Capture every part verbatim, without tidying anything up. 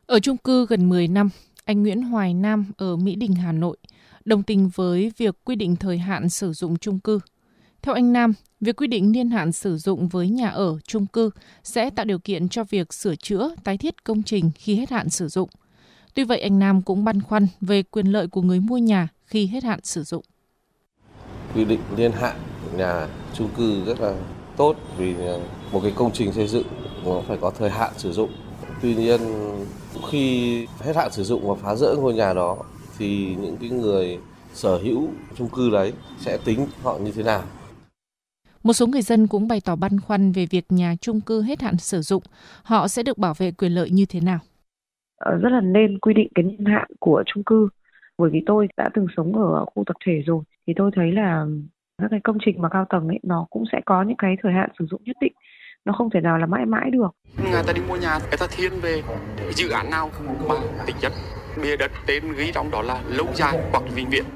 Ở chung cư gần mười năm, anh Nguyễn Hoài Nam ở Mỹ Đình, Hà Nội đồng tình với việc quy định thời hạn sử dụng chung cư. Theo anh Nam, việc quy định niên hạn sử dụng với nhà ở chung cư sẽ tạo điều kiện cho việc sửa chữa, tái thiết công trình khi hết hạn sử dụng. Tuy vậy, anh Nam cũng băn khoăn về quyền lợi của người mua nhà khi hết hạn sử dụng. Quy định niên hạn nhà chung cư rất là tốt vì một cái công trình xây dựng nó phải có thời hạn sử dụng. Tuy nhiên khi hết hạn sử dụng và phá rỡ ngôi nhà đó thì những cái người sở hữu chung cư đấy sẽ tính họ như thế nào. Một số người dân cũng bày tỏ băn khoăn về việc nhà chung cư hết hạn sử dụng, họ sẽ được bảo vệ quyền lợi như thế nào. Rất là nên quy định cái niên hạn của chung cư, bởi vì tôi đã từng sống ở khu tập thể rồi thì tôi thấy là các cái công trình mà cao tầng ấy nó cũng sẽ có những cái thời hạn sử dụng nhất định, nó không thể nào là mãi mãi được. Người ta đi mua nhà, người ta thiên về dự án nào mà tính chất bìa đất tên ghi trong đó là lâu dài hoặc vĩnh viễn.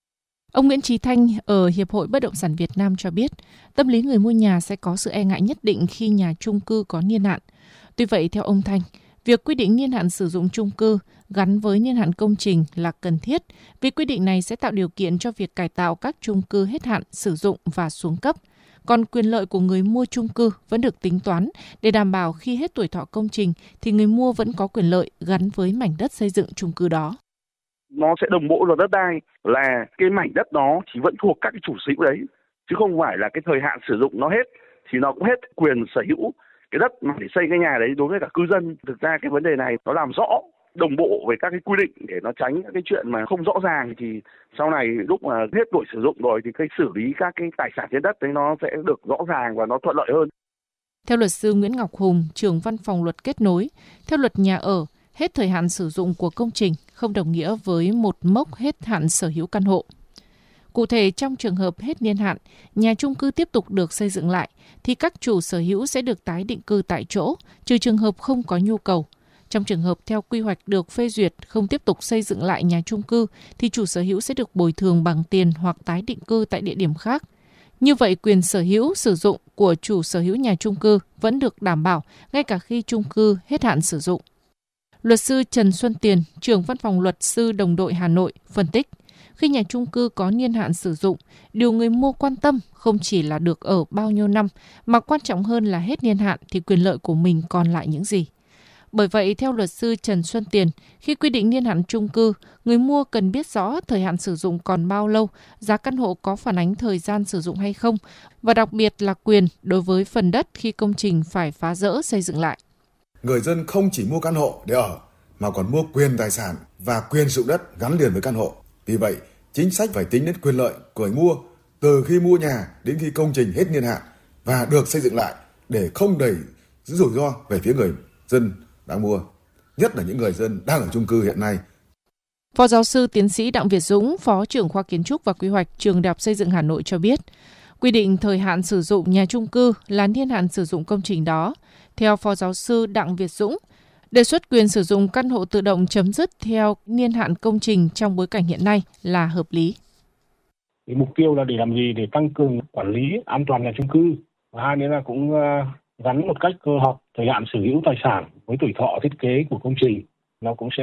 Ông Nguyễn Chí Thanh ở Hiệp hội Bất động sản Việt Nam cho biết, tâm lý người mua nhà sẽ có sự e ngại nhất định khi nhà chung cư có niên hạn. Tuy vậy, theo ông Thanh, việc quy định niên hạn sử dụng chung cư gắn với niên hạn công trình là cần thiết, vì quy định này sẽ tạo điều kiện cho việc cải tạo các chung cư hết hạn sử dụng và xuống cấp. Còn quyền lợi của người mua chung cư vẫn được tính toán để đảm bảo khi hết tuổi thọ công trình thì người mua vẫn có quyền lợi gắn với mảnh đất xây dựng chung cư đó. Nó sẽ đồng bộ luật đất đai là cái mảnh đất đó chỉ vẫn thuộc các cái chủ sở hữu đấy, chứ không phải là cái thời hạn sử dụng nó hết thì nó cũng hết quyền sở hữu cái đất mà để xây cái nhà đấy đối với cả cư dân. Thực ra cái vấn đề này nó làm rõ đồng bộ về các cái quy định để nó tránh cái chuyện mà không rõ ràng, thì sau này lúc mà hết tuổi sử dụng rồi thì cái xử lý các cái tài sản trên đất đấy nó sẽ được rõ ràng và nó thuận lợi hơn. Theo luật sư Nguyễn Ngọc Hùng, trưởng văn phòng luật kết nối, theo luật nhà ở, hết thời hạn sử dụng của công trình không đồng nghĩa với một mốc hết hạn sở hữu căn hộ. Cụ thể, trong trường hợp hết niên hạn, nhà chung cư tiếp tục được xây dựng lại, thì các chủ sở hữu sẽ được tái định cư tại chỗ, trừ trường hợp không có nhu cầu. Trong trường hợp theo quy hoạch được phê duyệt không tiếp tục xây dựng lại nhà chung cư, thì chủ sở hữu sẽ được bồi thường bằng tiền hoặc tái định cư tại địa điểm khác. Như vậy, quyền sở hữu sử dụng của chủ sở hữu nhà chung cư vẫn được đảm bảo ngay cả khi chung cư hết hạn sử dụng. Luật sư Trần Xuân Tiền, trưởng văn phòng luật sư Đồng đội Hà Nội, phân tích, khi nhà chung cư có niên hạn sử dụng, điều người mua quan tâm không chỉ là được ở bao nhiêu năm, mà quan trọng hơn là hết niên hạn thì quyền lợi của mình còn lại những gì. Bởi vậy, theo luật sư Trần Xuân Tiền, khi quy định niên hạn chung cư, người mua cần biết rõ thời hạn sử dụng còn bao lâu, giá căn hộ có phản ánh thời gian sử dụng hay không, và đặc biệt là quyền đối với phần đất khi công trình phải phá rỡ xây dựng lại. Người dân không chỉ mua căn hộ để ở, mà còn mua quyền tài sản và quyền sử dụng đất gắn liền với căn hộ. Vì vậy, chính sách phải tính đến quyền lợi của người mua từ khi mua nhà đến khi công trình hết niên hạn và được xây dựng lại để không đẩy rủi ro về phía người dân đang mua, nhất là những người dân đang ở chung cư hiện nay. Phó giáo sư tiến sĩ Đặng Việt Dũng, Phó trưởng khoa Kiến trúc và Quy hoạch Trường Đại học Xây dựng Hà Nội cho biết, quy định thời hạn sử dụng nhà chung cư là niên hạn sử dụng công trình đó. Theo Phó giáo sư Đặng Việt Dũng, đề xuất quyền sử dụng căn hộ tự động chấm dứt theo niên hạn công trình trong bối cảnh hiện nay là hợp lý. Mục tiêu là để làm gì? Để tăng cường quản lý an toàn nhà chung cư. Và hai nữa là cũng gắn một cách cơ học thời hạn sở hữu tài sản với tuổi thọ thiết kế của công trình. Nó cũng sẽ